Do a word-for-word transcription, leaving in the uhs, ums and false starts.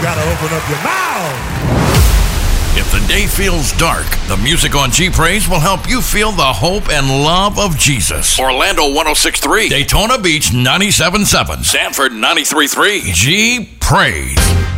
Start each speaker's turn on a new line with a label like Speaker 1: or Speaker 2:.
Speaker 1: gotta open up your mouth.
Speaker 2: If the day feels dark, the music on G Praise will help you feel the hope and love of Jesus. Orlando one oh six point three, Daytona Beach ninety-seven point seven, Sanford ninety-three point three, G Praise.